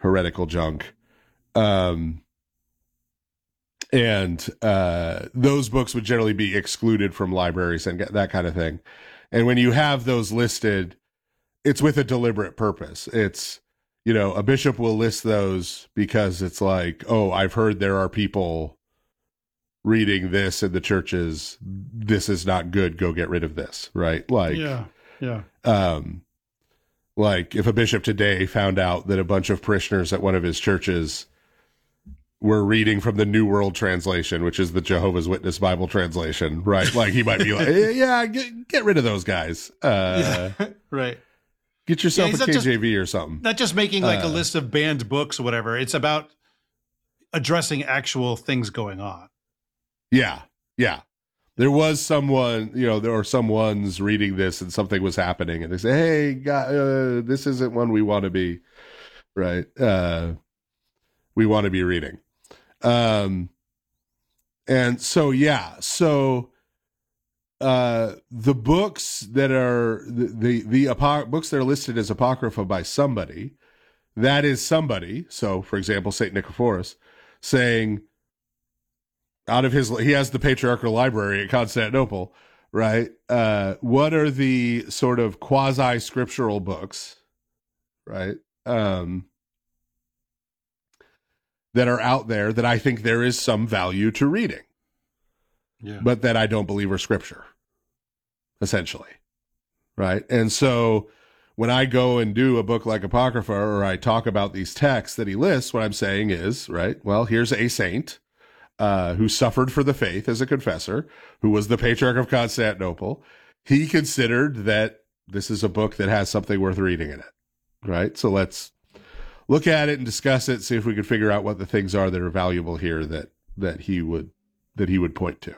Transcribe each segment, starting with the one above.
heretical junk. And those books would generally be excluded from libraries and that kind of thing. And when you have those listed, it's with a deliberate purpose. It's, a bishop will list those because it's like, oh, I've heard there are people reading this in the churches. This is not good. Go get rid of this. Right. Like, yeah. Like if a bishop today found out that a bunch of parishioners at one of his churches were reading from the New World Translation, which is the Jehovah's Witness Bible translation, right? Like he might be like, yeah, get rid of those guys. Right. Get yourself a KJV or something. Not just making like a list of banned books or whatever. It's about addressing actual things going on. Yeah. Yeah. There was someone, there were someone's reading this and something was happening and they say, hey, God, this isn't one we want to be, right? We want to be reading. And so, yeah. So, the books that are books that are listed as apocrypha by somebody, that is somebody. So, for example, Saint Nicephorus saying, he has the Patriarchal Library at Constantinople, right? What are the sort of quasi-scriptural books, right? That are out there that I think there is some value to reading, but that I don't believe are scripture, essentially, right? And so when I go and do a book like Apocrypha, or I talk about these texts that he lists, what I'm saying is, right, well, here's a saint who suffered for the faith as a confessor, who was the Patriarch of Constantinople. He considered that this is a book that has something worth reading in it, right? So let's look at it and discuss it, see if we can figure out what the things are that are valuable here that he would point to.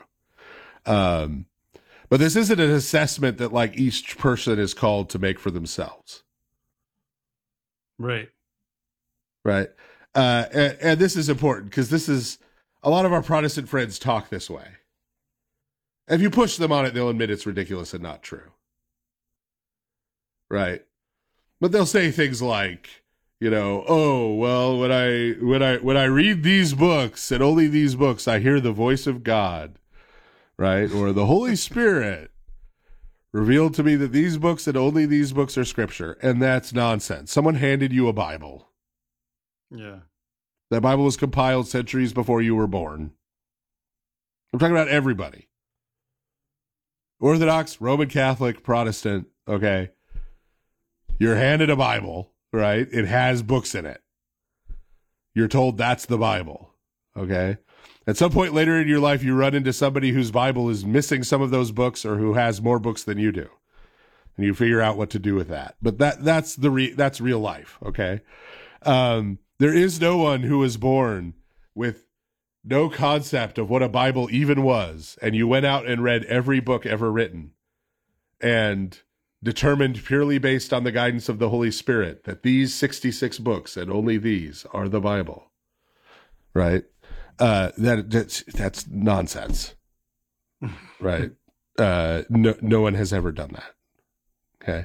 But this isn't an assessment that like each person is called to make for themselves. Right. Right. And this is important because this is, a lot of our Protestant friends talk this way. If you push them on it, they'll admit it's ridiculous and not true. Right. But they'll say things like, oh, well, when I read these books and only these books, I hear the voice of God, right? Or the Holy Spirit revealed to me that these books and only these books are scripture. And that's nonsense. Someone handed you a Bible. Yeah. That Bible was compiled centuries before you were born. I'm talking about everybody. Orthodox, Roman Catholic, Protestant, okay? You're handed a Bible, right? It has books in it. You're told that's the Bible, okay? At some point later in your life, you run into somebody whose Bible is missing some of those books or who has more books than you do. And you figure out what to do with that. But that's real life, okay? There is no one who was born with no concept of what a Bible even was, and you went out and read every book ever written and determined purely based on the guidance of the Holy Spirit that these 66 books and only these are the Bible, right? That's nonsense, right? No one has ever done that, okay?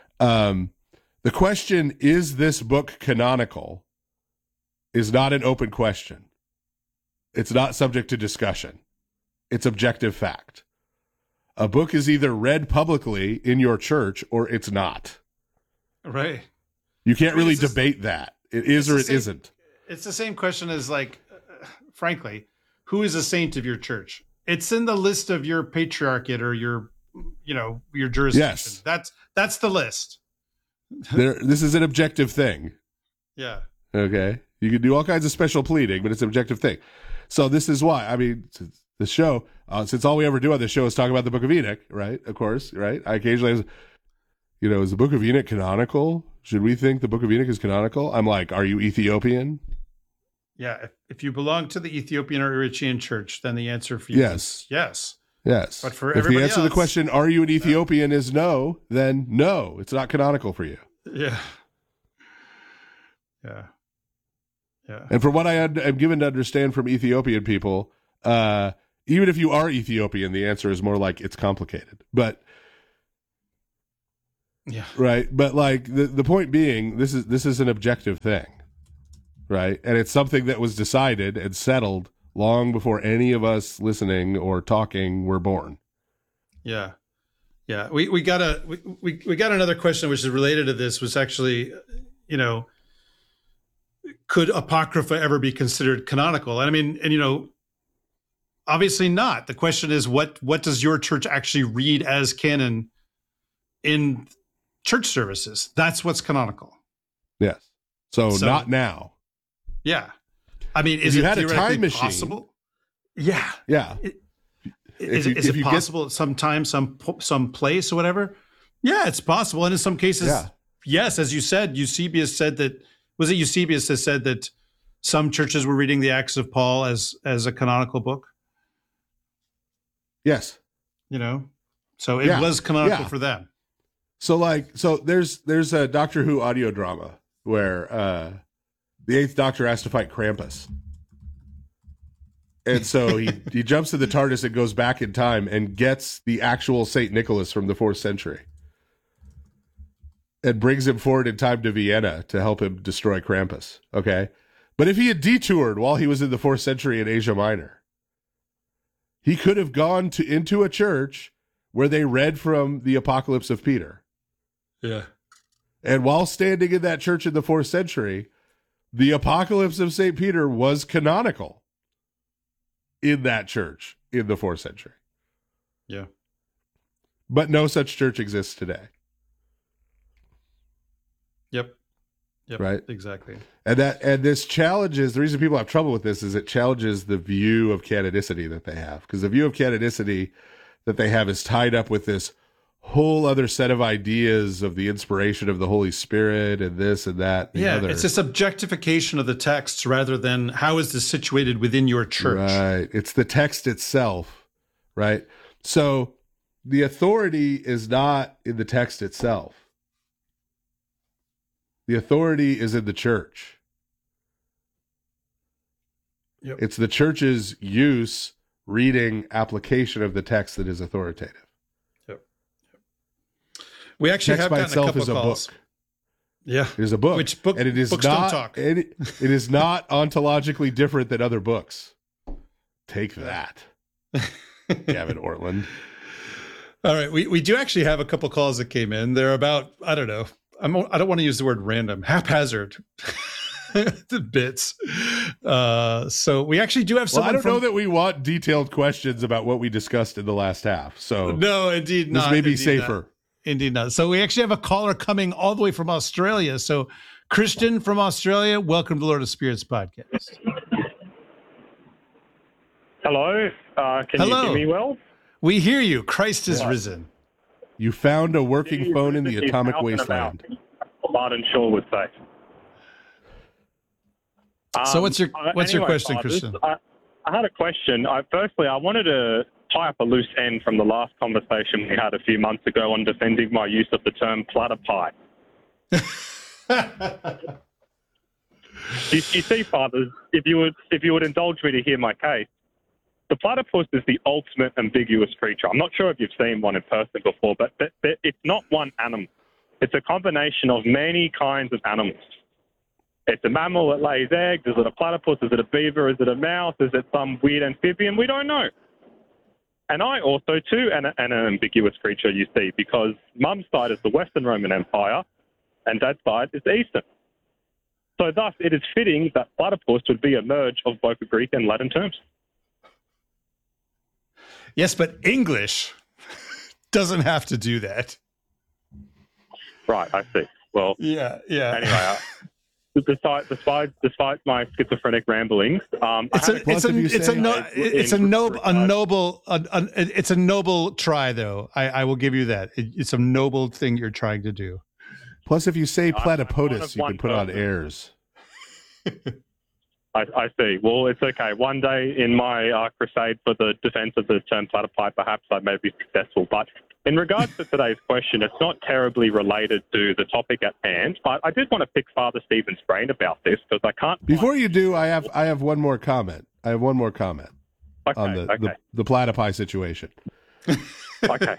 The question, is this book canonical, is not an open question. It's not subject to discussion. It's objective fact. A book is either read publicly in your church or it's not. Right. You can't really debate that. It is or it isn't. It's the same question as like, frankly, who is a saint of your church? It's in the list of your patriarchate or your jurisdiction. Yes. That's the list. This is an objective thing. Yeah. Okay. You can do all kinds of special pleading, but it's an objective thing. So this is why, the show, since all we ever do on this show is talk about the Book of Enoch, right? Of course, right? I occasionally, is the Book of Enoch canonical? Should we think the Book of Enoch is canonical? I'm like, are you Ethiopian? Yeah. If you belong to the Ethiopian or Eritrean church, then the answer for you is yes. Yes. But for if everybody the answer to the question, are you an Ethiopian, is no, then no, it's not canonical for you. Yeah. Yeah. Yeah. And from what I am given to understand from Ethiopian people, even if you are Ethiopian, the answer is more like it's complicated. But yeah, right. But like the point being, this is an objective thing. right? And it's something that was decided and settled long before any of us listening or talking were born. Yeah. Yeah. We got another question which is related to this, was actually, could Apocrypha ever be considered canonical? And I mean, and obviously not. The question is, what does your church actually read as canon in church services? That's what's canonical. Yes. So not now. Yeah. I mean, is you it had a time machine possible? Yeah. Yeah. Is it possible at some time, some place or whatever? Yeah, it's possible. And in some cases, yes, as you said, Eusebius said that, was it Eusebius that said that some churches were reading the Acts of Paul as a canonical book? Yes. So it was canonical for them. So there's a Doctor Who audio drama where the Eighth Doctor has to fight Krampus. And so he jumps to the TARDIS and goes back in time and gets the actual St. Nicholas from the 4th century and brings him forward in time to Vienna to help him destroy Krampus. Okay. But if he had detoured while he was in the 4th century in Asia Minor, he could have gone into a church where they read from the Apocalypse of Peter. Yeah. And while standing in that church in the 4th century, the Apocalypse of St. Peter was canonical in that church in the 4th century. Yeah. But no such church exists today. Yep. Right? Exactly. And this challenges, the reason people have trouble with this is it challenges the view of canonicity that they have. Because the view of canonicity that they have is tied up with this whole other set of ideas of the inspiration of the Holy Spirit and this and that. And it's this objectification of the texts rather than how is this situated within your church. Right. It's the text itself, right? So the authority is not in the text itself. The authority is in the church. Yep. It's the church's use, reading, application of the text that is authoritative. We actually text have by gotten itself a couple is a calls. book. Yeah, it is a book. Which book? And it is books not. Don't talk. It is not ontologically different than other books. Take that, Gavin Ortland. All right, we do actually have a couple calls that came in. They're about, I don't know. I don't want to use the word random, haphazard. The bits. So we actually do have someone. I don't know that we want detailed questions about what we discussed in the last half. So no, indeed not. This may be safer. Not. Indeed not. So we actually have a caller coming all the way from Australia. So Christian from Australia, welcome to the Lord of Spirits podcast. Hello. Can you hear me well? We hear you. Christ is risen. You found a working phone in the atomic wasteland. Martin Shaw would say. So what's your question, Christian? I had a question. Firstly, I wanted to tie up a loose end from the last conversation we had a few months ago on defending my use of the term platypi. you see, fathers, if you would indulge me to hear my case, the platypus is the ultimate ambiguous creature. I'm not sure if you've seen one in person before, but it's not one animal. It's a combination of many kinds of animals. It's a mammal that lays eggs. Is it a platypus? Is it a beaver? Is it a mouse? Is it some weird amphibian? We don't know. And I also, too, am an ambiguous creature, you see, because Mum's side is the Western Roman Empire and Dad's side is the Eastern. So thus, it is fitting that platypus would be a merge of both the Greek and Latin terms. Yes, but English doesn't have to do that. Right, I see. Well, yeah. Anyway, despite my schizophrenic ramblings, it's a noble try, though. I will give you that. It's a noble thing you're trying to do. Plus, if you say platypodus, you can put on airs. I see. Well, it's okay. One day in my crusade for the defense of the term platypi, perhaps I may be successful. But in regards to today's question, it's not terribly related to the topic at hand. But I did want to pick Father Stephen's brain about this because I can't. Before you do, I have one more comment. on the platypi situation. Okay.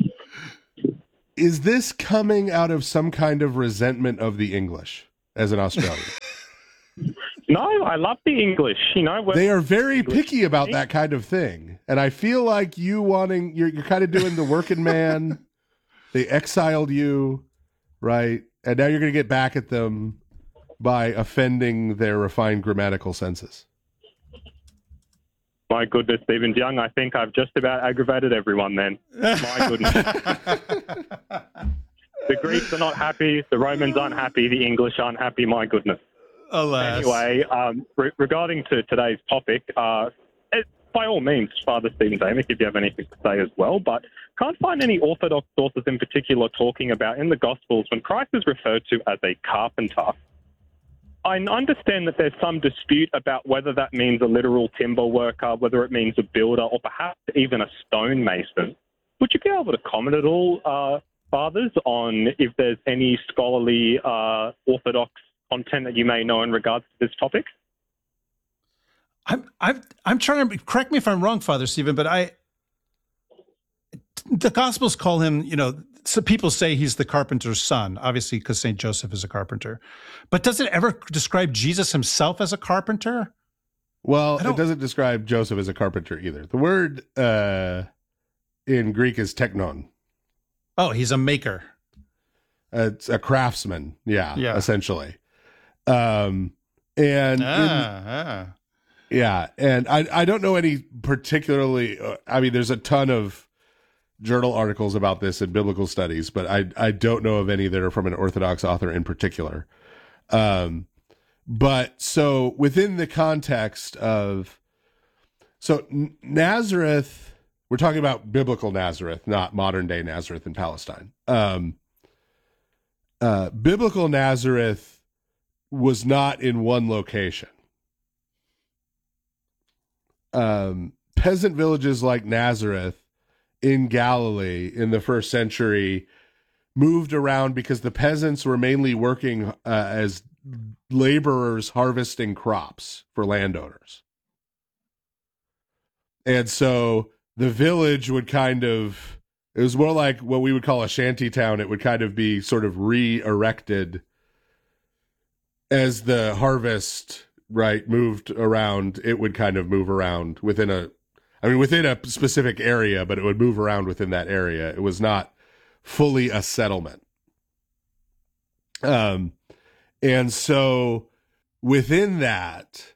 Is this coming out of some kind of resentment of the English as an Australian? No, I love the English. They are very picky about that kind of thing, and I feel like you're kind of doing the working man. They exiled you, right? And now you're going to get back at them by offending their refined grammatical senses. My goodness, Stephen Young, I think I've just about aggravated everyone then. My goodness. The Greeks are not happy. The Romans aren't happy. The English aren't happy. My goodness. Alas. Anyway, regarding to today's topic, by all means, Father Stephen Damick, if you have anything to say as well, but can't find any Orthodox sources in particular talking about in the Gospels when Christ is referred to as a carpenter. I understand that there's some dispute about whether that means a literal timber worker, whether it means a builder, or perhaps even a stonemason. Would you be able to comment at all, Fathers, on if there's any scholarly Orthodox content that you may know in regards to this topic? I'm trying to correct me if I'm wrong, Father Stephen, but the Gospels call him, some people say he's the carpenter's son, obviously because St. Joseph is a carpenter. But does it ever describe Jesus himself as a carpenter? Well, it doesn't describe Joseph as a carpenter either. The word in Greek is teknon. Oh, he's a maker. It's a craftsman, yeah. Essentially. And I don't know any particularly, there's a ton of journal articles about this in biblical studies, but I don't know of any that are from an Orthodox author in particular. But so within the context of, Nazareth, we're talking about biblical Nazareth, not modern day Nazareth in Palestine. Biblical Nazareth was not in one location. Peasant villages like Nazareth in Galilee in the first century moved around because the peasants were mainly working as laborers harvesting crops for landowners. And so the village would it was more like what we would call a shanty town. It would kind of be sort of re-erected as the harvest, moved around. It would kind of move around within a specific area, but it would move around within that area. It was not fully a settlement. And so within that,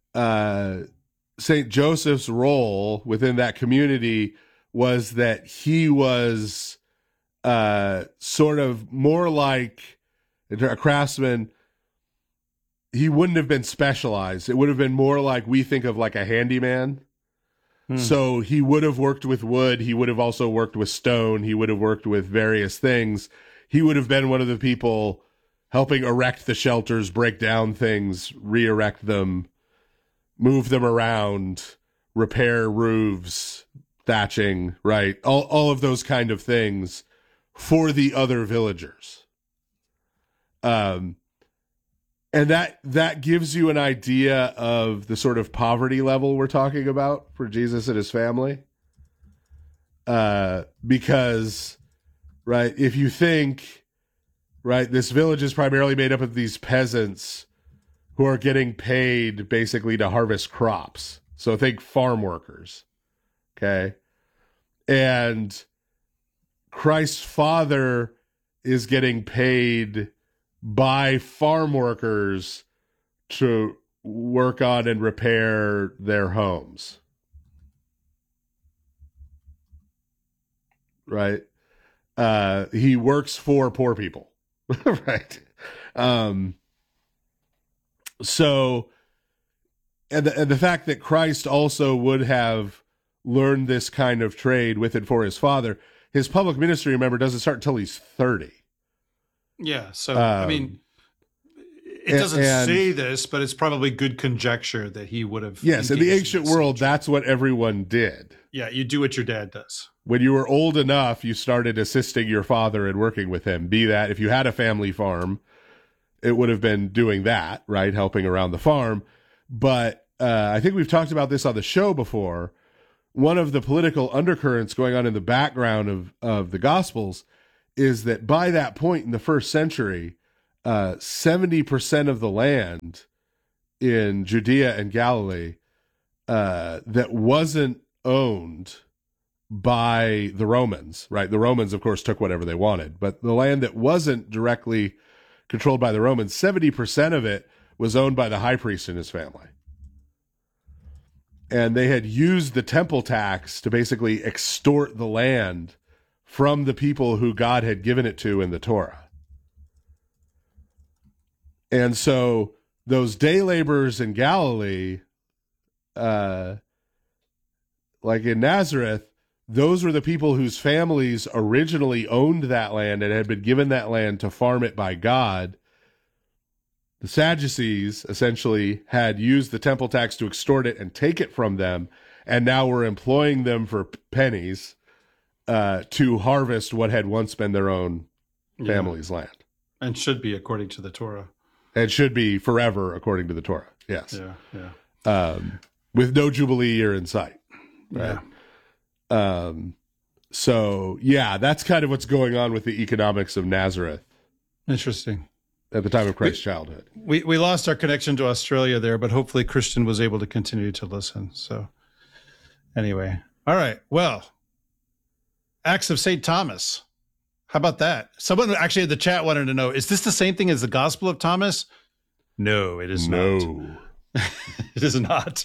St. Joseph's role within that community was that he was sort of more like a craftsman. He wouldn't have been specialized. It would have been more like we think of like a handyman. So he would have worked with wood. He would have also worked with stone. He would have worked with various things. He would have been one of the people helping erect the shelters, break down things, re-erect them, move them around, repair roofs, thatching, right? All of those kind of things for the other villagers. And that gives you an idea of the sort of poverty level we're talking about for Jesus and his family. Because, if you think, this village is primarily made up of these peasants who are getting paid basically to harvest crops. So think farm workers, okay? And Christ's father is getting paid by farm workers to work on and repair their homes. Right? He works for poor people. Right? So, and the fact that Christ also would have learned this kind of trade with and for his father, his public ministry, remember, doesn't start until he's 30. Yeah, so, it doesn't say this, but it's probably good conjecture that he would have. Yes, in the ancient world, that's what everyone did. Yeah, you do what your dad does. When you were old enough, you started assisting your father and working with him. Be that, if you had a family farm, it would have been doing that, right? Helping around the farm. But I think we've talked about this on the show before. One of the political undercurrents going on in the background of the Gospels is that by that point in the first century, 70% of the land in Judea and Galilee that wasn't owned by the Romans, right? The Romans, of course, took whatever they wanted, but the land that wasn't directly controlled by the Romans, 70% of it was owned by the high priest and his family. And they had used the temple tax to basically extort the land from the people who God had given it to in the Torah. And so those day laborers in Galilee, like in Nazareth, those were the people whose families originally owned that land and had been given that land to farm it by God. The Sadducees essentially had used the temple tax to extort it and take it from them, and now were employing them for pennies to harvest what had once been their own family's land. And should be according to the Torah. And should be forever according to the Torah, yes. Yeah. With no Jubilee year in sight. Right? Yeah. So, yeah, that's kind of what's going on with the economics of Nazareth. Interesting. At the time of Christ's childhood. We lost our connection to Australia there, but hopefully Christian was able to continue to listen. So anyway, all right. Well, Acts of St. Thomas. How about that? Someone actually in the chat wanted to know, is this the same thing as the Gospel of Thomas? No, it is not. It is not.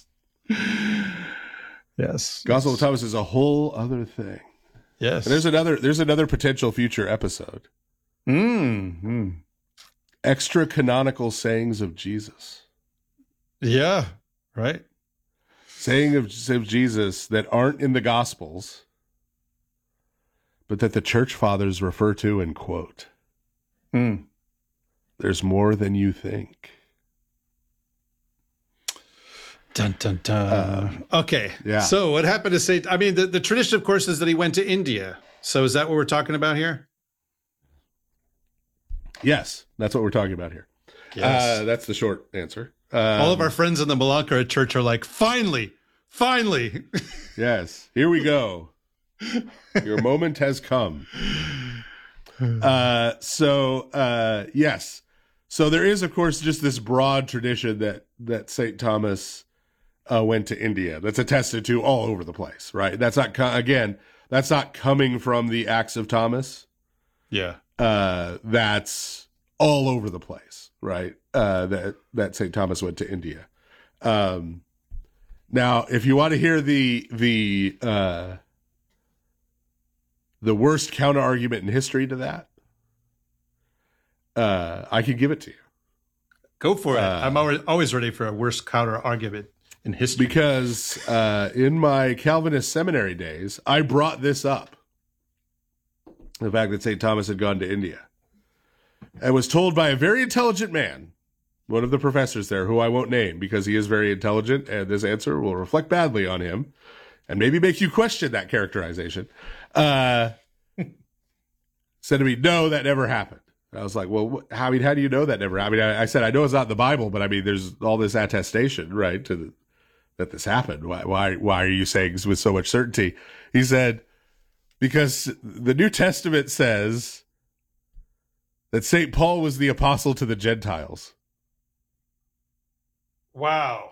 Yes. Gospel of Thomas is a whole other thing. Yes. And there's another potential future episode. Mm-hmm. Extra canonical sayings of Jesus. Yeah, right. Saying of Jesus that aren't in the Gospels, but that the church fathers refer to and quote. There's more than you think. Dun, dun, dun. Okay. Yeah. So what happened to Saint? I mean, the tradition, of course, is that he went to India. So is that what we're talking about here? Yes, that's what we're talking about here. Yes. That's the short answer. All of our friends in the Malankara church are like, finally. Yes, here we go. Your moment has come. Yes. So there is, of course, just this broad tradition that St. Thomas went to India. That's attested to all over the place, right? That's not, that's not coming from the Acts of Thomas. Yeah. That's all over the place, right? That St. Thomas went to India. Now, if you want to hear the worst counter argument in history to that, I can give it to you. Go for it. I'm always ready for a worst counter argument in history. Because in my Calvinist seminary days, I brought this up. The fact that St. Thomas had gone to India. I was told by a very intelligent man, one of the professors there, who I won't name because he is very intelligent, and this answer will reflect badly on him and maybe make you question that characterization, said to me, no, that never happened. I was like, well, how do you know that never happened? I said, I know it's not in the Bible, but I mean, there's all this attestation, right, that this happened. Why are you saying with so much certainty? He said, because the New Testament says that St. Paul was the apostle to the Gentiles. Wow.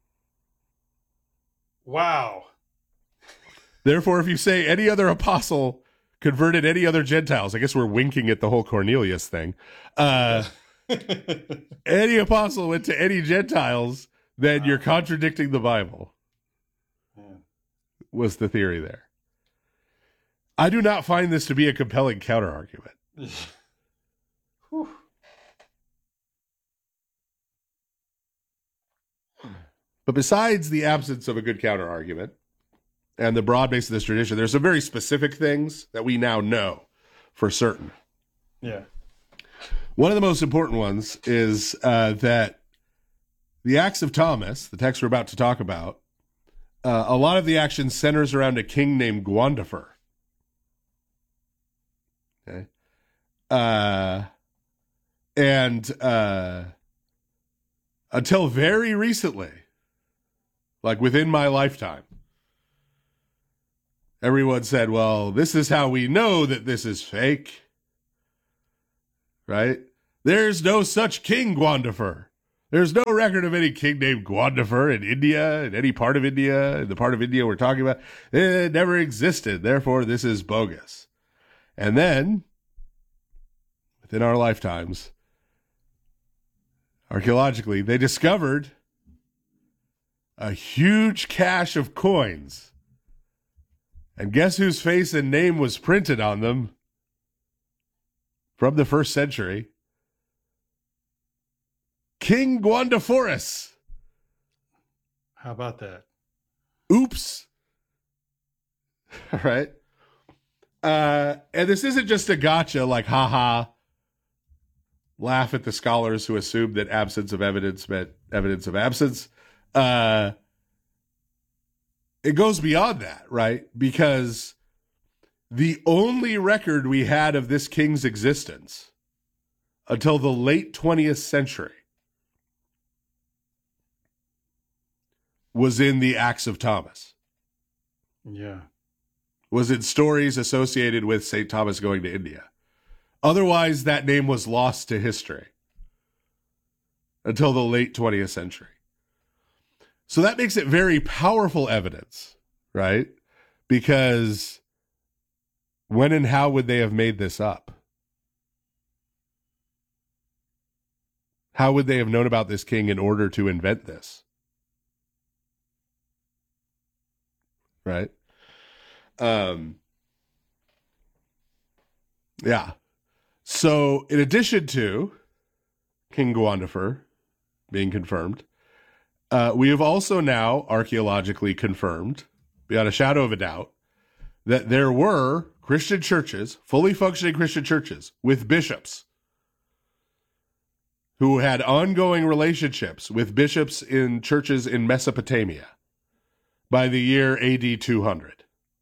Therefore, if you say any other apostle converted any other Gentiles, I guess we're winking at the whole Cornelius thing. Any apostle went to any Gentiles, then you're contradicting the Bible. Was the theory there. I do not find this to be a compelling counter-argument. But besides the absence of a good counter-argument and the broad base of this tradition, there's some very specific things that we now know for certain. Yeah. One of the most important ones is that the Acts of Thomas, the text we're about to talk about, a lot of the action centers around a king named Gwandafer. Okay. Until very recently, like within my lifetime, everyone said, well, this is how we know that this is fake. Right? There's no such King Gwandafer. There's no record of any king named Gwandafer in India, in any part of India, in the part of India we're talking about. It never existed. Therefore, this is bogus. And then, within our lifetimes, archaeologically, they discovered a huge cache of coins. And guess whose face and name was printed on them from the 1st century? King Gwandaforus. How about that? Oops. All right. And this isn't just a gotcha, like, haha, laugh at the scholars who assumed that absence of evidence meant evidence of absence. It goes beyond that, right? Because the only record we had of this king's existence until the late 20th century was in the Acts of Thomas. Yeah. Was in stories associated with St. Thomas going to India. Otherwise, that name was lost to history until the late 20th century. So that makes it very powerful evidence, right? Because when and how would they have made this up? How would they have known about this king in order to invent this? Right? Yeah. So in addition to King Gwandafer being confirmed, we have also now archaeologically confirmed, beyond a shadow of a doubt, that there were Christian churches, fully functioning Christian churches, with bishops who had ongoing relationships with bishops in churches in Mesopotamia by the year AD 200.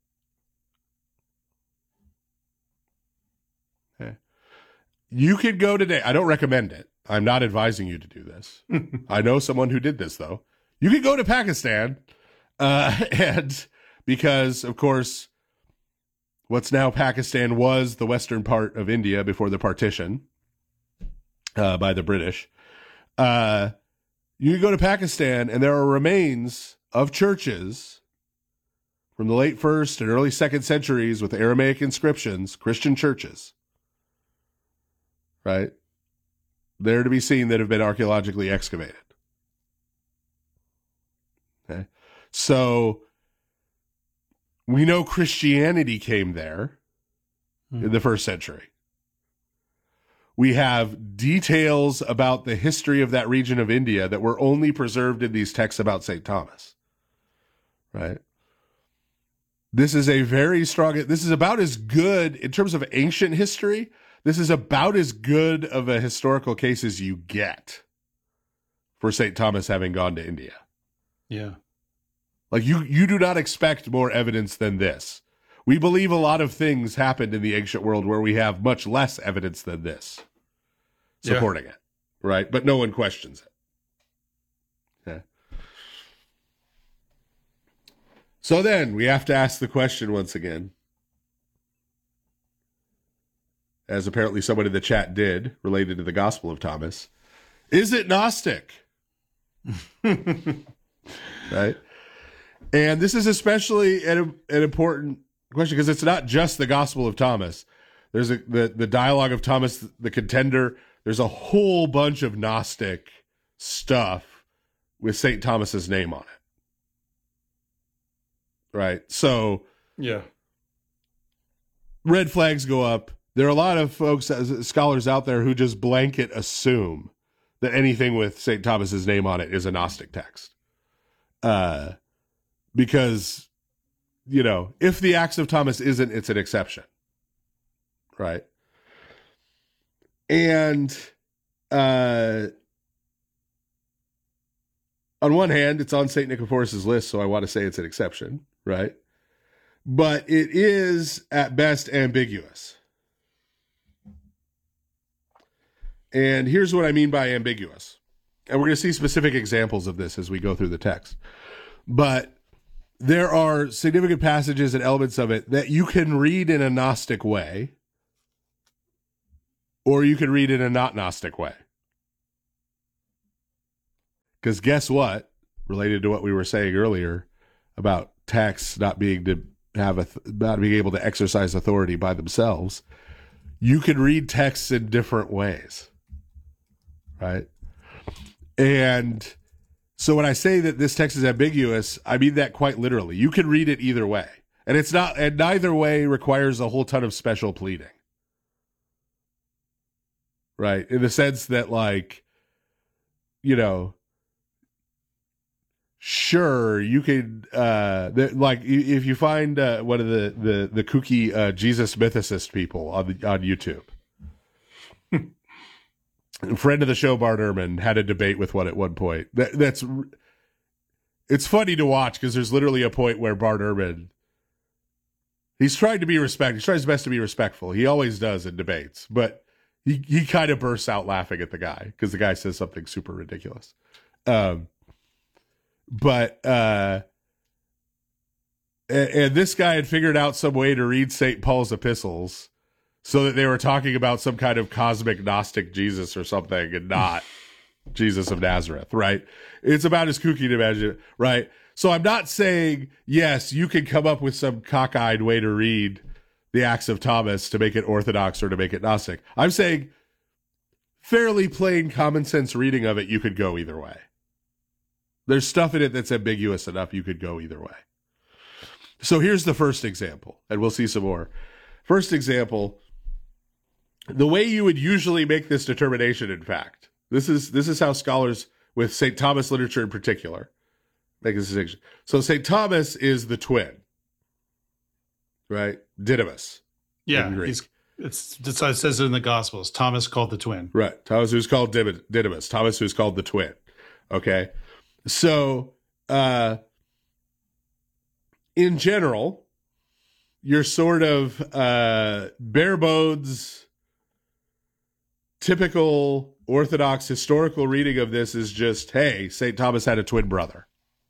Okay. You could go today. I don't recommend it. I'm not advising you to do this. I know someone who did this, though. You could go to Pakistan, and because, of course, what's now Pakistan was the western part of India before the partition by the British. You can go to Pakistan, and there are remains of churches from the late 1st and early 2nd centuries with Aramaic inscriptions, Christian churches, right? There to be seen that have been archaeologically excavated. Okay. So we know Christianity came there in the 1st century. We have details about the history of that region of India that were only preserved in these texts about St. Thomas. Right? This is a very strong, this is about as good, in terms of ancient history, this is about as good of a historical case as you get for St. Thomas having gone to India. Yeah. Like you do not expect more evidence than this. We believe a lot of things happened in the ancient world where we have much less evidence than this supporting it, right? But no one questions it. Okay. So then we have to ask the question once again, as apparently someone in the chat did, related to the Gospel of Thomas, is it Gnostic? Right? And this is especially an important question because it's not just the Gospel of Thomas. There's the dialogue of Thomas the Contender. There's a whole bunch of Gnostic stuff with St. Thomas's name on it. Right? So, yeah. Red flags go up. There are a lot of folks, scholars out there who just blanket assume that anything with St. Thomas's name on it is a Gnostic text. Because, you know, if the Acts of Thomas isn't, it's an exception. Right? And on one hand, it's on St. Nicephorus's list, so I want to say it's an exception, right? But it is, at best, ambiguous. And here's what I mean by ambiguous. And we're going to see specific examples of this as we go through the text. But there are significant passages and elements of it that you can read in a Gnostic way, or you can read in a not Gnostic way. Because guess what? Related to what we were saying earlier about texts not being able to exercise authority by themselves, you can read texts in different ways, right? And so when I say that this text is ambiguous, I mean that quite literally. You can read it either way, and neither way requires a whole ton of special pleading, right? In the sense that, like, you know, sure, you could, like, if you find one of the kooky Jesus mythicist people on YouTube, a friend of the show, Bart Ehrman, had a debate with one at one point. It's funny to watch because there's literally a point where Bart Ehrman, he's trying to be respectful. He tries his best to be respectful. He always does in debates, but he kind of bursts out laughing at the guy because the guy says something super ridiculous. And this guy had figured out some way to read St. Paul's epistles so that they were talking about some kind of cosmic Gnostic Jesus or something and not Jesus of Nazareth, right? It's about as kooky to imagine, right? So I'm not saying, yes, you can come up with some cockeyed way to read the Acts of Thomas to make it orthodox or to make it Gnostic. I'm saying fairly plain common sense reading of it, you could go either way. There's stuff in it that's ambiguous enough you could go either way. So here's the first example, and we'll see some more. First example, the way you would usually make this determination, in fact, this is how scholars with St. Thomas literature in particular make this distinction. So St. Thomas is the twin, right? Didymus. Yeah, that's how it says it in the Gospels. Thomas called the twin. Right. Thomas who's called Didymus. Thomas who's called the twin. Okay. So, in general, your sort of bare bones, typical Orthodox historical reading of this is just, hey, St. Thomas had a twin brother.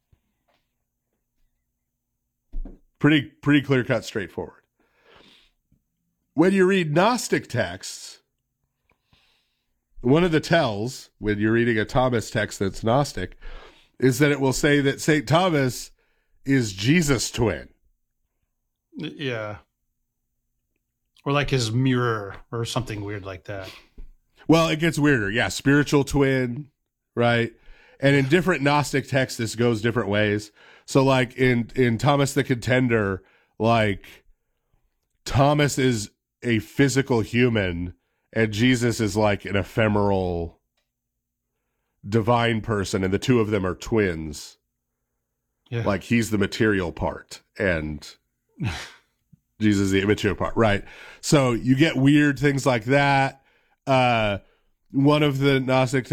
Pretty clear cut, straightforward. When you read Gnostic texts, one of the tells when you're reading a Thomas text that's Gnostic is that it will say that St. Thomas is Jesus' twin. Yeah. Or like his mirror or something weird like that. Well, it gets weirder. Yeah, spiritual twin, right? And in different Gnostic texts, this goes different ways. So like in Thomas the Contender, like Thomas is a physical human and Jesus is like an ephemeral divine person, and the two of them are twins. Yeah. Like he's the material part and Jesus is the immaterial part, right? So you get weird things like that. One of the Gnostic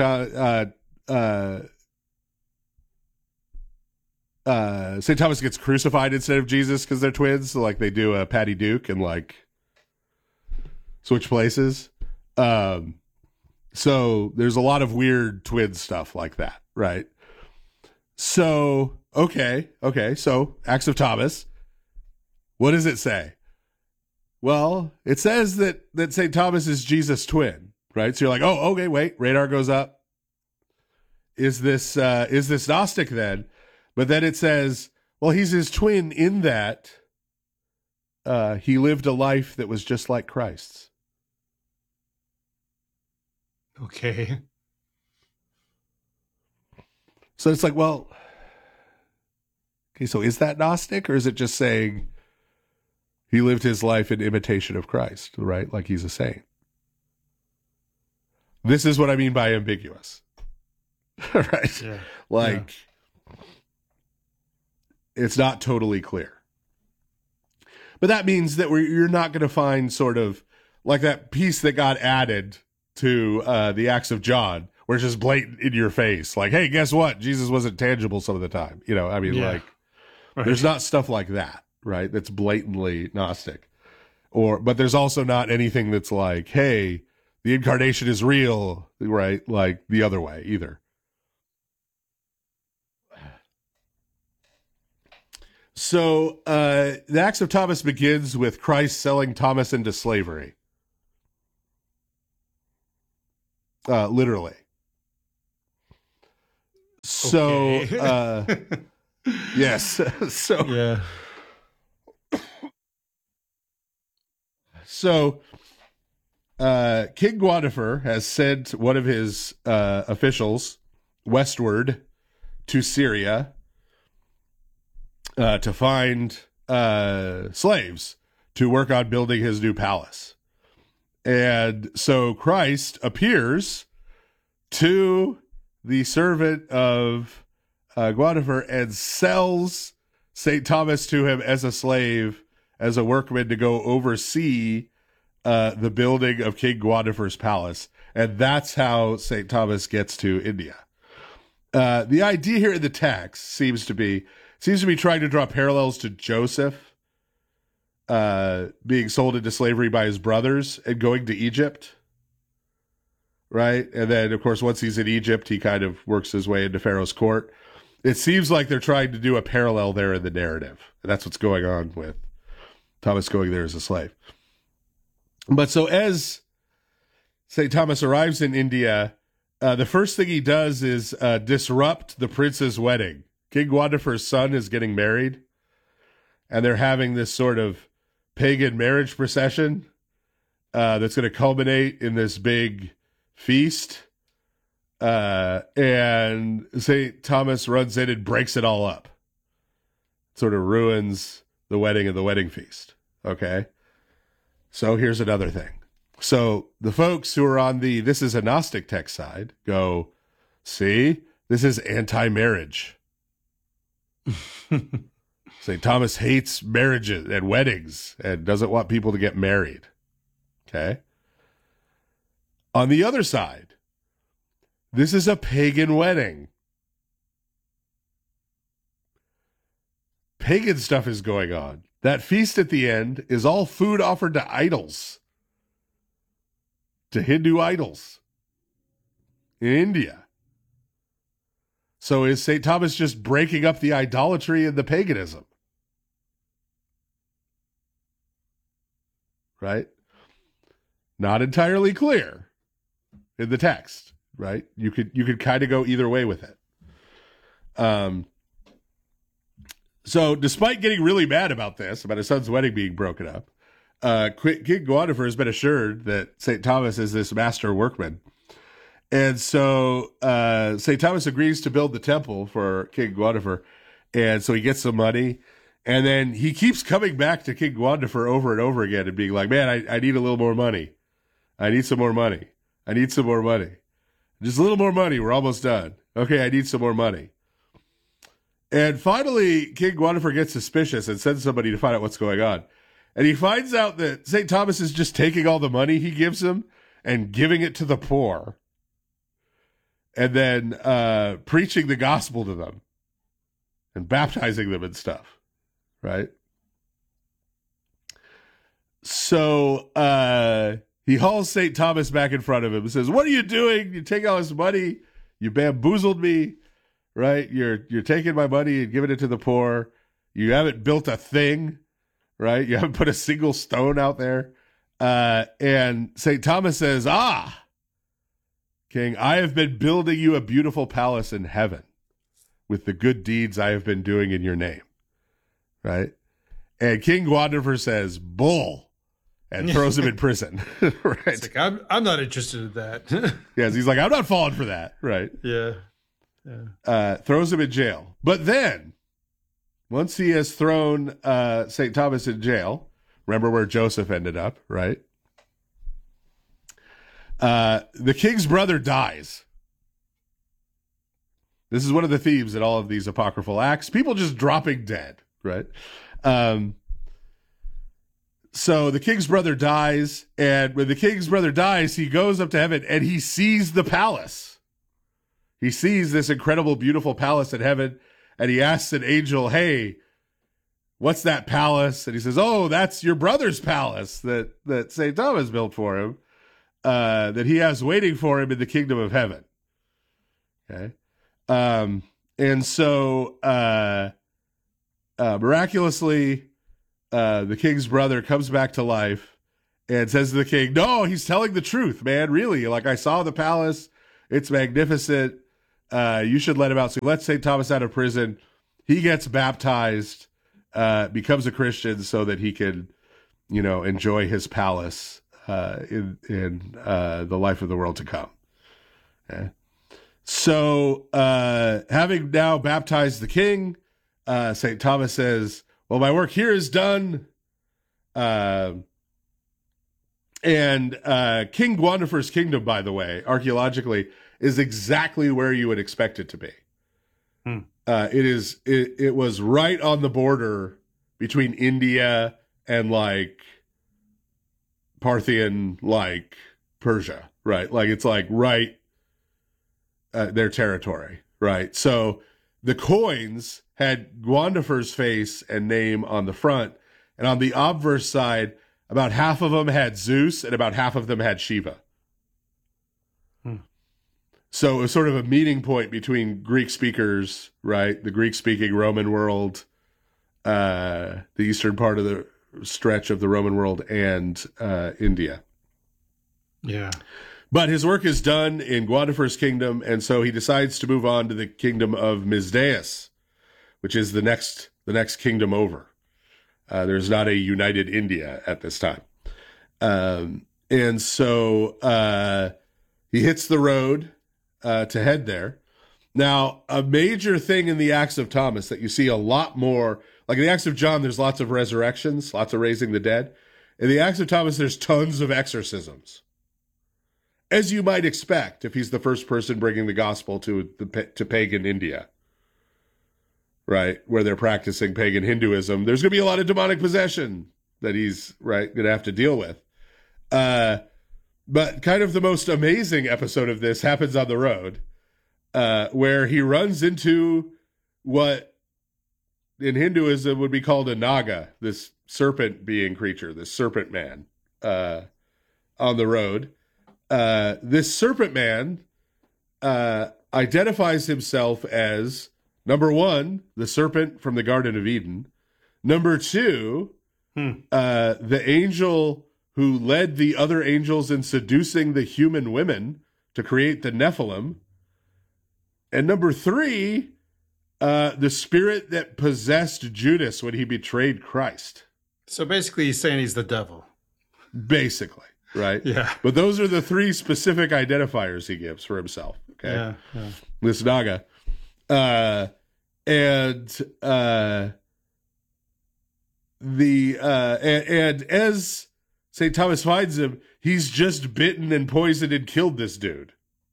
St. Thomas gets crucified instead of Jesus because they're twins. So like they do a Patty Duke and like switch places. So there's a lot of weird twin stuff like that, right? So, okay. So Acts of Thomas, what does it say? Well, it says that St. Thomas is Jesus' twin, right? So you're like, oh, okay, wait, radar goes up. Is this Gnostic then? But then it says, well, he's his twin in that he lived a life that was just like Christ's. Okay. So it's like, well, okay, so is that Gnostic, or is it just saying he lived his life in imitation of Christ, right? Like he's a saint. This is what I mean by ambiguous, right? Yeah. Like, it's not totally clear. But that means that you're not going to find sort of like that piece that got added to the Acts of John, where it's just blatant in your face. Like, hey, guess what? Jesus wasn't tangible some of the time. You know, I mean, like, right. There's not stuff like that, right? That's blatantly Gnostic. But there's also not anything that's like, hey, the incarnation is real, right? Like the other way either. So the Acts of Thomas begins with Christ selling Thomas into slavery. Literally. So, Okay. yes. So, Yeah. So, King Guadefer has sent one of his officials westward to Syria to find slaves to work on building his new palace. And so Christ appears to the servant of Guadefer and sells St. Thomas to him as a slave, as a workman to go oversee the building of King Guadefer's palace. And that's how St. Thomas gets to India. The idea here in the text seems to be trying to draw parallels to Joseph being sold into slavery by his brothers and going to Egypt. Right? And then, of course, once he's in Egypt, he kind of works his way into Pharaoh's court. It seems like they're trying to do a parallel there in the narrative. And that's what's going on with Thomas going there as a slave. But so as St. Thomas arrives in India, the first thing he does is disrupt the prince's wedding. King Guadefer's son is getting married, and they're having this sort of pagan marriage procession that's going to culminate in this big feast. And St. Thomas runs in and breaks it all up. Sort of ruins the wedding and the wedding feast. Okay? So here's another thing. So the folks who are on the this is a Gnostic text side go, see, this is anti-marriage. St. Thomas hates marriages and weddings and doesn't want people to get married. Okay? On the other side, this is a pagan wedding. Pagan stuff is going on. That feast at the end is all food offered to idols, to Hindu idols in India. So is St. Thomas just breaking up the idolatry and the paganism? Right? Not entirely clear in the text, right? You could kind of go either way with it. So despite getting really mad about this, about his son's wedding being broken up, King Guadefer has been assured that St. Thomas is this master workman. And so St. Thomas agrees to build the temple for King Guadefer. And so he gets some money. And then he keeps coming back to King Guadefer over and over again and being like, man, I need a little more money. I need some more money. I need some more money. Just a little more money. We're almost done. Okay, I need some more money. And finally, King Guadefer gets suspicious and sends somebody to find out what's going on. And he finds out that St. Thomas is just taking all the money he gives him and giving it to the poor. And then preaching the gospel to them and baptizing them and stuff. Right? So he hauls St. Thomas back in front of him and says, what are you doing? You take all this money. You bamboozled me. Right? You're taking my money and giving it to the poor. You haven't built a thing, right? You haven't put a single stone out there. And St. Thomas says, King, I have been building you a beautiful palace in heaven with the good deeds I have been doing in your name. Right? And King Guadefer says, bull, and throws him in prison. Right? It's like, I'm not interested in that. Yes, he's like, I'm not falling for that. Right? Yeah. Throws him in jail. But then, once he has thrown St. Thomas in jail, remember where Joseph ended up, right? The king's brother dies. This is one of the themes in all of these apocryphal acts. People just dropping dead, right? So the king's brother dies, and when the king's brother dies, he goes up to heaven and he sees the palace. He sees this incredible, beautiful palace in heaven, and he asks an angel, hey, what's that palace? And he says, oh, that's your brother's palace that St. Thomas built for him, that he has waiting for him in the kingdom of heaven. Okay. And so miraculously, the king's brother comes back to life and says to the king, no, he's telling the truth, man, really. Like, I saw the palace. It's magnificent. you should let him out. So let St. Thomas out of prison. He gets baptized, becomes a Christian so that he can, enjoy his palace in the life of the world to come. Okay. So having now baptized the king, St. Thomas says, well, my work here is done. And King Gwandafer's kingdom, by the way, archaeologically, is exactly where you would expect it to be. It was right on the border between India and like Parthian, like Persia, right? Like it's like right their territory, right? So the coins had Gwandafer's face and name on the front, and on the obverse side, about half of them had Zeus and about half of them had Shiva. So it was sort of a meeting point between Greek speakers, right? The Greek-speaking Roman world, the eastern part of the stretch of the Roman world, and India. Yeah. But his work is done in Gwandafer's kingdom, and so he decides to move on to the kingdom of Mizdeus, which is the next kingdom over. There's not a united India at this time. And so he hits the road to head there. Now, a major thing in the Acts of Thomas that you see a lot more, like in the Acts of John, there's lots of resurrections, lots of raising the dead. In the Acts of Thomas, there's tons of exorcisms, as you might expect if he's the first person bringing the gospel to pagan India, right, where they're practicing pagan Hinduism. There's going to be a lot of demonic possession that he's going to have to deal with. But kind of the most amazing episode of this happens on the road, where he runs into what in Hinduism would be called a Naga, this serpent being creature, this serpent man, on the road. This serpent man identifies himself as, number one, the serpent from the Garden of Eden. Number two, the angel who led the other angels in seducing the human women to create the Nephilim. And number three, the spirit that possessed Judas when he betrayed Christ. So basically he's saying he's the devil. Basically, right? Yeah. But those are the three specific identifiers he gives for himself. Okay. Yeah. This Naga. And as St. Thomas finds him, he's just bitten and poisoned and killed this dude.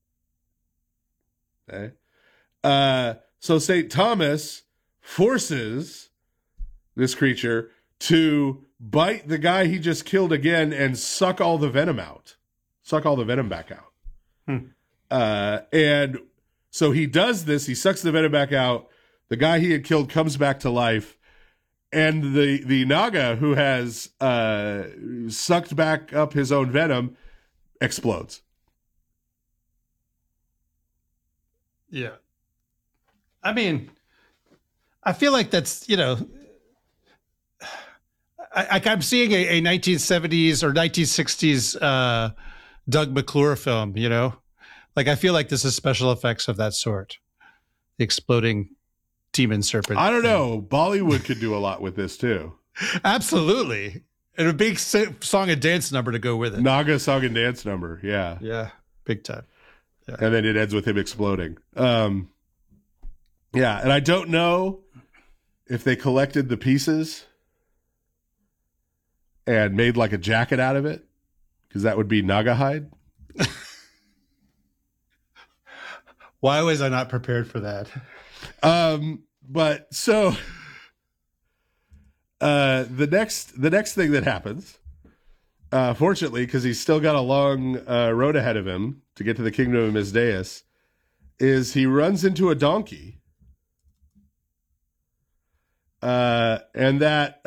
Okay. So St. Thomas forces this creature to bite the guy he just killed again and suck all the venom out. Suck all the venom back out. And so he does this. He sucks the venom back out. The guy he had killed comes back to life. And the Naga who has sucked back up his own venom explodes. Yeah. I mean, I feel like that's, I'm seeing a 1970s or 1960s Doug McClure film, Like, I feel like this is special effects of that sort. The exploding demon serpent. I don't know. Bollywood could do a lot with this too. Absolutely. And a big song and dance number to go with it. Naga song and dance number. Yeah. Yeah. Big time. Yeah. And then it ends with him exploding. Yeah. And I don't know if they collected the pieces and made like a jacket out of it, because that would be Naga hide. Why was I not prepared for that? But so the next thing that happens, fortunately, because he's still got a long road ahead of him to get to the kingdom of Mizdeus, is he runs into a donkey, and that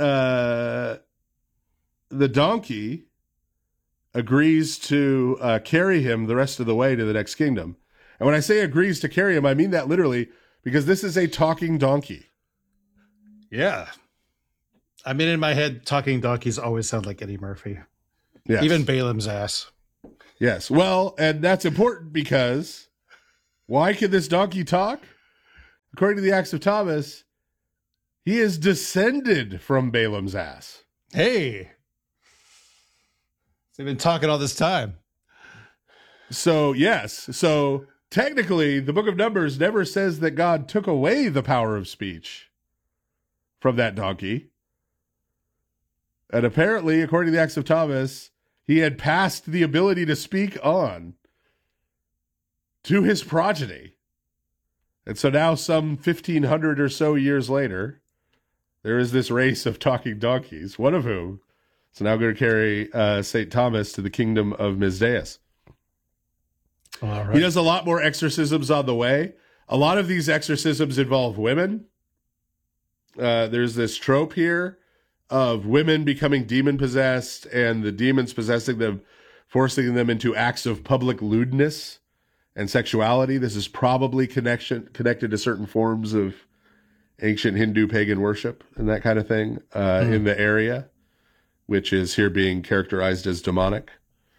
the donkey agrees to carry him the rest of the way to the next kingdom. And when I say agrees to carry him, I mean that literally, because this is a talking donkey. Yeah. I mean, in my head, talking donkeys always sound like Eddie Murphy. Yes. Even Balaam's ass. Yes. Well, and that's important because Why can this donkey talk? According to the Acts of Thomas, he is descended from Balaam's ass. Hey. They've been talking all this time. So, yes. So, technically, the book of Numbers never says that God took away the power of speech from that donkey. And apparently, according to the Acts of Thomas, he had passed the ability to speak on to his progeny. And so now, some 1,500 or so years later, there is this race of talking donkeys, one of whom is now going to carry St. Thomas to the kingdom of Mizdeus. All right. He does a lot more exorcisms on the way. A lot of these exorcisms involve women. There's this trope here of women becoming demon-possessed and the demons possessing them, forcing them into acts of public lewdness and sexuality. This is probably connected to certain forms of ancient Hindu pagan worship and that kind of thing in the area, which is here being characterized as demonic.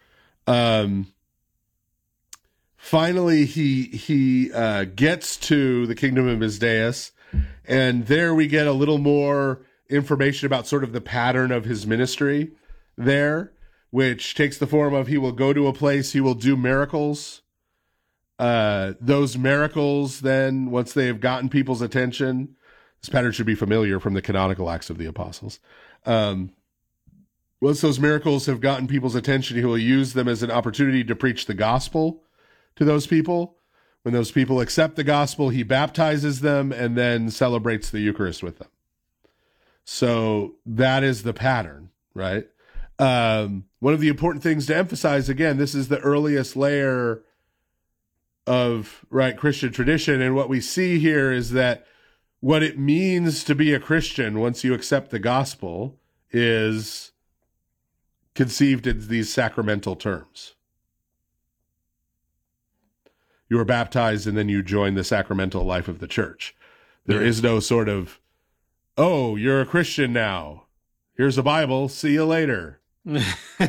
Finally, he gets to the kingdom of Mizdeus, and there we get a little more information about sort of the pattern of his ministry there, which takes the form of he will go to a place, he will do miracles. Those miracles, then, once they have gotten people's attention, this pattern should be familiar from the canonical Acts of the Apostles. Once those miracles have gotten people's attention, he will use them as an opportunity to preach the gospel to those people. When those people accept the gospel, he baptizes them and then celebrates the Eucharist with them. So that is the pattern, right? One of the important things to emphasize, again, this is the earliest layer of Christian tradition. And what we see here is that what it means to be a Christian once you accept the gospel is conceived in these sacramental terms. You are baptized and then you join the sacramental life of the church. There is no sort of, oh, you're a Christian now. Here's a Bible. See you later. You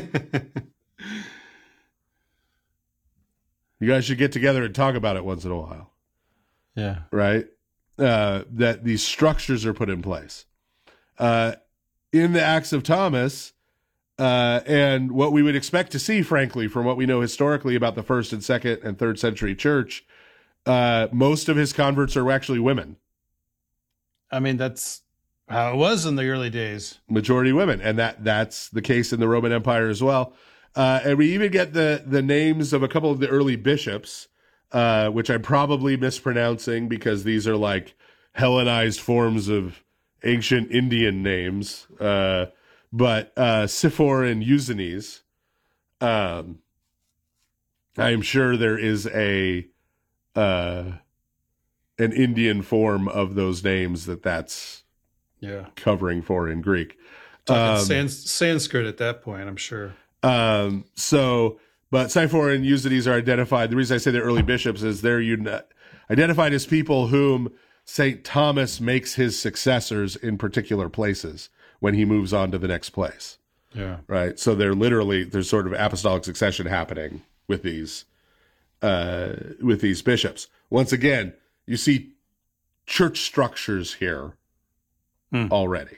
guys should get together and talk about it once in a while. Yeah. Right? That these structures are put in place. In the Acts of Thomas, and what we would expect to see, frankly, from what we know historically about the 1st and 2nd and 3rd century church, most of his converts are actually women. I mean, that's how it was in the early days. Majority women. And that's the case in the Roman Empire as well. And we even get the names of a couple of the early bishops, which I'm probably mispronouncing because these are like Hellenized forms of ancient Indian names. But Sifor and Eusenes, I am sure there is an Indian form of those names that's covering for in Greek. Sanskrit at that point, I'm sure. But Sifor and Eusenes are identified. The reason I say they're early bishops is they're identified as people whom St. Thomas makes his successors in particular places when he moves on to the next place. Yeah. Right. So there's sort of apostolic succession happening with these bishops. Once again, you see church structures here already,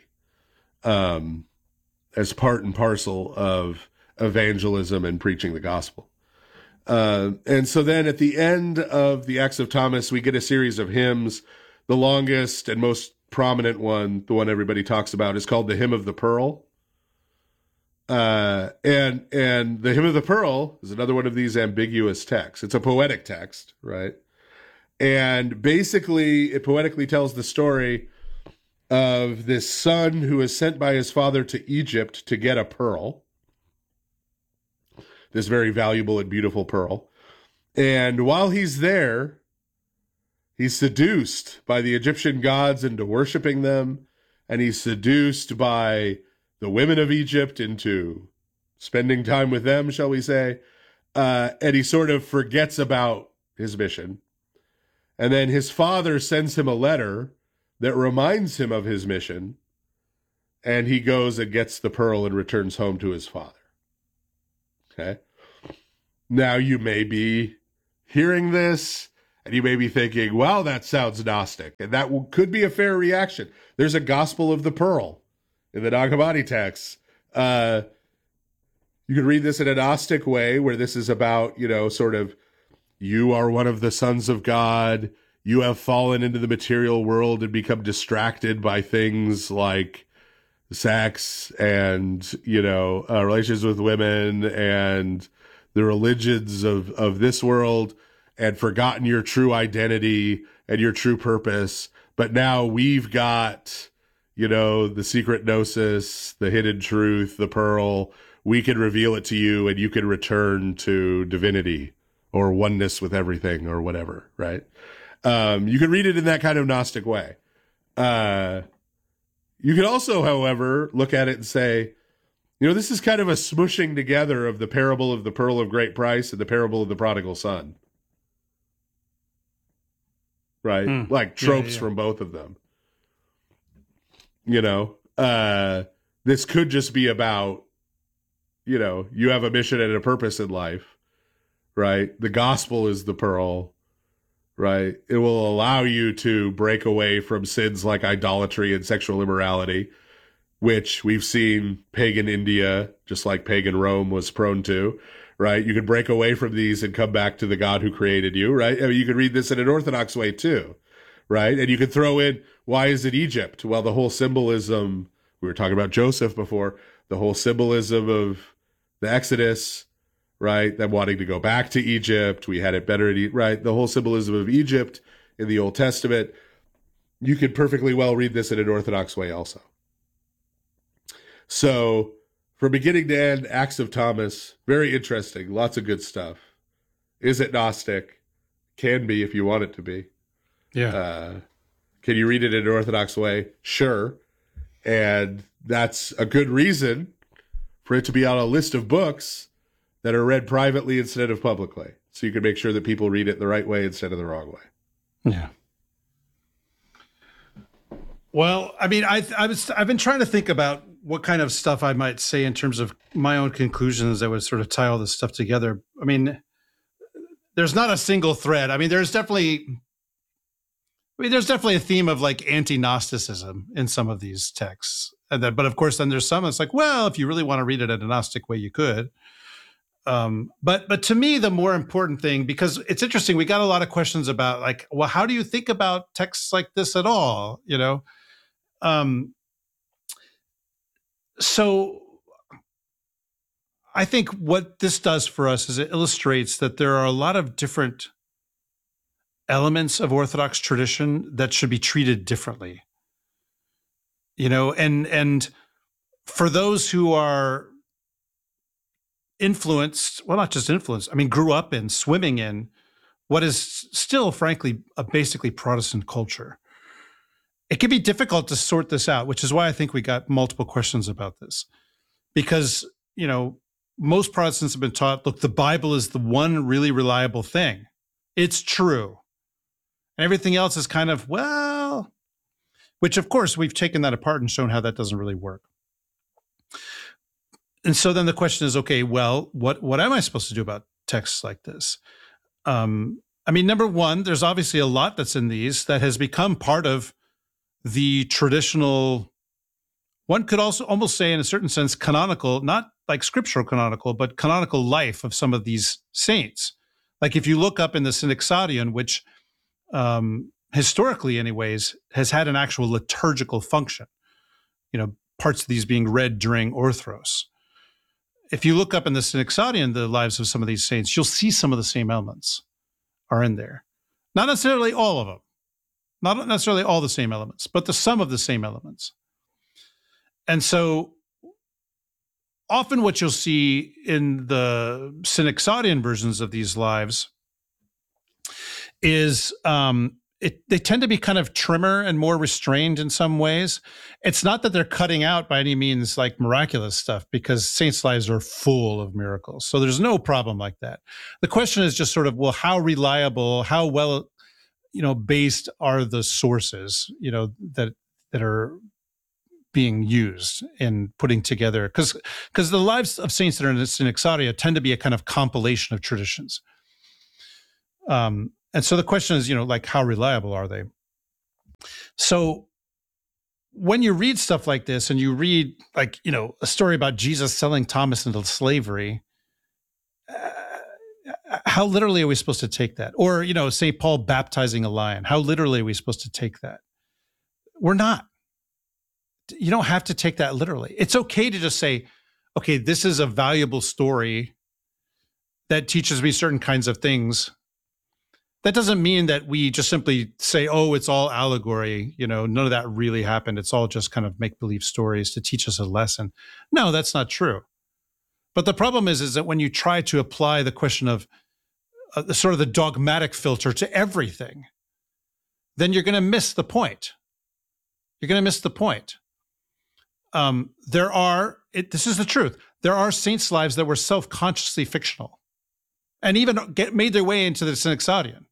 as part and parcel of evangelism and preaching the gospel. And so then at the end of the Acts of Thomas, we get a series of hymns. The longest and most prominent one, the one everybody talks about, is called the Hymn of the Pearl. And the Hymn of the Pearl is another one of these ambiguous texts. It's a poetic text, right? And basically, it poetically tells the story of this son who is sent by his father to Egypt to get a pearl, this very valuable and beautiful pearl. And while he's there, he's seduced by the Egyptian gods into worshiping them, and he's seduced by the women of Egypt into spending time with them, shall we say, and he sort of forgets about his mission. And then his father sends him a letter that reminds him of his mission, and he goes and gets the pearl and returns home to his father. Okay? Now you may be hearing this And you may be thinking, well, that sounds Gnostic. And that could be a fair reaction. There's a Gospel of the Pearl in the Nag Hammadi texts. You could read this in a Gnostic way, where this is about, sort of, you are one of the sons of God. You have fallen into the material world and become distracted by things like sex and, relations with women and the religions of this world, and forgotten your true identity and your true purpose. But now we've got, the secret gnosis, the hidden truth, the pearl. We can reveal it to you, and you can return to divinity or oneness with everything or whatever, right? You can read it in that kind of Gnostic way. You can also, however, look at it and say, this is kind of a smushing together of the parable of the pearl of great price and the parable of the prodigal son. Right? Like tropes from both of them. This could just be about, you have a mission and a purpose in life, right? The gospel is the pearl, right? It will allow you to break away from sins like idolatry and sexual immorality, which we've seen pagan India, just like pagan Rome, was prone to, right? You can break away from these and come back to the God who created you, right? I mean, you can read this in an Orthodox way too, right? And you can throw in, why is it Egypt? Well, the whole symbolism, we were talking about Joseph before, the whole symbolism of the Exodus, right? Them wanting to go back to Egypt. We had it better, right? The whole symbolism of Egypt in the Old Testament. You could perfectly well read this in an Orthodox way also. So from beginning to end, Acts of Thomas, very interesting. Lots of good stuff. Is it Gnostic? Can be if you want it to be. Yeah. Can you read it in an Orthodox way? Sure. And that's a good reason for it to be on a list of books that are read privately instead of publicly. So you can make sure that people read it the right way instead of the wrong way. Yeah. Well, I mean, I've been trying to think about what kind of stuff I might say in terms of my own conclusions that would sort of tie all this stuff together. I mean, there's not a single thread. I mean, there's definitely a theme of like anti-Gnosticism in some of these texts. But of course, then there's some that's like, well, if you really want to read it in a Gnostic way, you could. But to me, the more important thing, because it's interesting, we got a lot of questions about like, well, how do you think about texts like this at all? So I think what this does for us is it illustrates that there are a lot of different elements of Orthodox tradition that should be treated differently. And for those who are influenced, well, not just influenced, I mean, grew up in, swimming in what is still, frankly, a basically Protestant culture, it can be difficult to sort this out, which is why I think we got multiple questions about this. Because, most Protestants have been taught, look, the Bible is the one really reliable thing. It's true. And everything else is kind of, well, which of course we've taken that apart and shown how that doesn't really work. And so then the question is, okay, well, what am I supposed to do about texts like this? I mean, number one, there's obviously a lot that's in these that has become part of the traditional, one could also almost say in a certain sense, canonical, not like scriptural canonical, but canonical life of some of these saints. Like if you look up in the Synaxarion, which historically anyways, has had an actual liturgical function, parts of these being read during Orthros. If you look up in the Synaxarion, the lives of some of these saints, you'll see some of the same elements are in there. Not necessarily all of them, not necessarily all the same elements, but the sum of the same elements. And so often what you'll see in the Synaxarion versions of these lives is they tend to be kind of trimmer and more restrained in some ways. It's not that they're cutting out by any means like miraculous stuff, because saints' lives are full of miracles. So there's no problem like that. The question is just sort of, well, how reliable, how well, based are the sources, that are being used in putting together, because the lives of saints that are in the Synaxaria tend to be a kind of compilation of traditions. And so the question is, like, how reliable are they? So when you read stuff like this and you read, like, a story about Jesus selling Thomas into slavery, how literally are we supposed to take that? Or, St. Paul baptizing a lion, how literally are we supposed to take that? We're not. You don't have to take that literally. It's okay to just say, okay, this is a valuable story that teaches me certain kinds of things. That doesn't mean that we just simply say, oh, it's all allegory. None of that really happened. It's all just kind of make-believe stories to teach us a lesson. No, that's not true. But the problem is that when you try to apply the question of sort of the dogmatic filter to everything, then you're going to miss the point. You're going to miss the point. This is the truth. There are saints' lives that were self-consciously fictional and even made their way into the Synaxarion.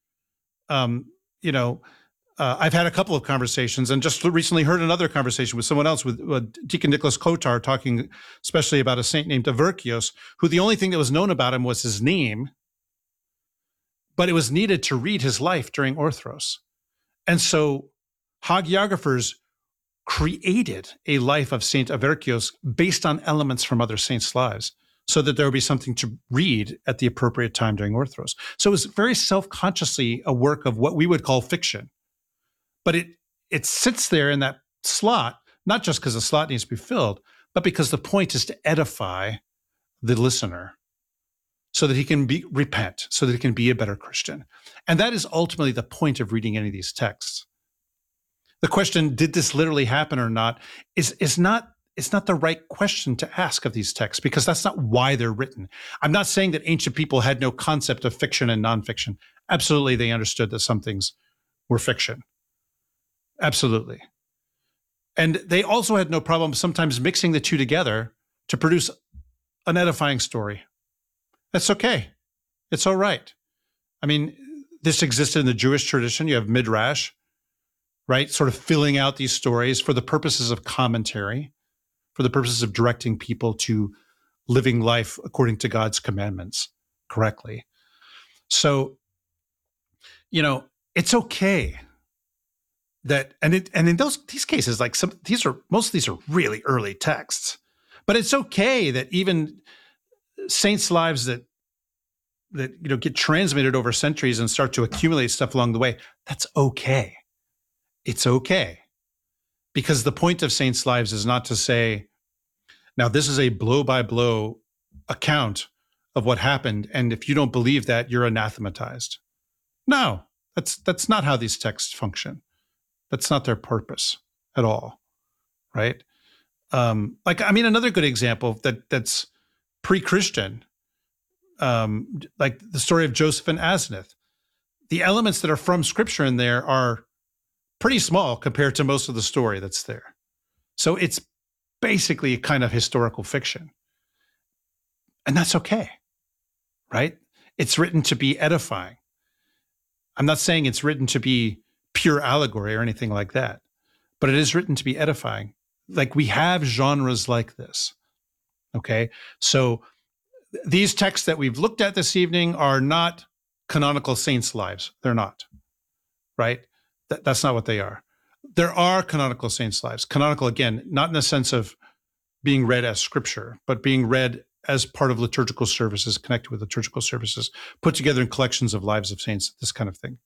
I've had a couple of conversations and just recently heard another conversation with someone else, with Deacon Nicholas Kotar, talking especially about a saint named Averkios, who the only thing that was known about him was his name, but it was needed to read his life during Orthros. And so hagiographers created a life of Saint Averkios based on elements from other saints' lives, so that there would be something to read at the appropriate time during Orthros. So it was very self-consciously a work of what we would call fiction. But it sits there in that slot, not just because the slot needs to be filled, but because the point is to edify the listener so that he can repent, so that he can be a better Christian. And that is ultimately the point of reading any of these texts. The question, did this literally happen or not, is not the right question to ask of these texts, because that's not why they're written. I'm not saying that ancient people had no concept of fiction and nonfiction. Absolutely, they understood that some things were fiction. Absolutely. And they also had no problem sometimes mixing the two together to produce an edifying story. That's okay. It's all right. I mean, this existed in the Jewish tradition. You have Midrash, right? Sort of filling out these stories for the purposes of commentary, for the purposes of directing people to living life according to God's commandments correctly. So, it's okay that, and in these cases, like most of these are really early texts, but it's okay that even saints' lives that get transmitted over centuries and start to accumulate stuff along the way, that's okay. It's okay. Because the point of saints' lives is not to say, now this is a blow-by-blow account of what happened, and if you don't believe that, you're anathematized. No, that's not how these texts function. That's not their purpose at all, right? Another good example that's pre-Christian, like the story of Joseph and Asenath. The elements that are from Scripture in there are pretty small compared to most of the story that's there. So it's basically a kind of historical fiction. And that's okay, right? It's written to be edifying. I'm not saying it's written to be pure allegory or anything like that, but it is written to be edifying. Like, we have genres like this, okay? So these texts that we've looked at this evening are not canonical saints' lives. They're not, right? That's not what they are. There are canonical saints' lives. Canonical, again, not in the sense of being read as scripture, but being read as part of liturgical services, connected with liturgical services, put together in collections of lives of saints, this kind of thing.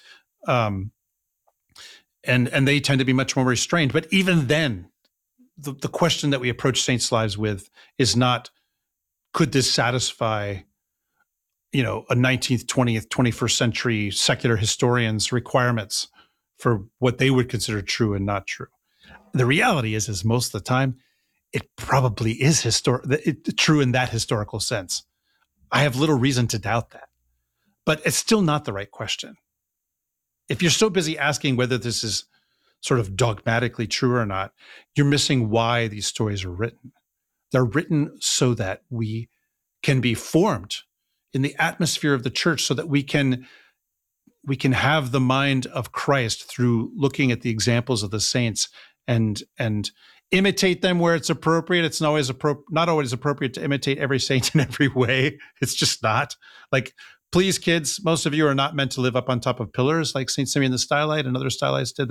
And they tend to be much more restrained. But even then, the question that we approach saints' lives with is not, could this satisfy, a 19th, 20th, 21st century secular historians' requirements for what they would consider true and not true? The reality is most of the time, it probably is true in that historical sense. I have little reason to doubt that. But it's still not the right question. If you're so busy asking whether this is sort of dogmatically true or not, you're missing why these stories are written. They're written so that we can be formed in the atmosphere of the church, so that we can have the mind of Christ through looking at the examples of the saints and imitate them where it's appropriate. It's not always appropriate to imitate every saint in every way. It's just not. Like, please, kids, most of you are not meant to live up on top of pillars like St. Simeon the Stylite and other stylites did.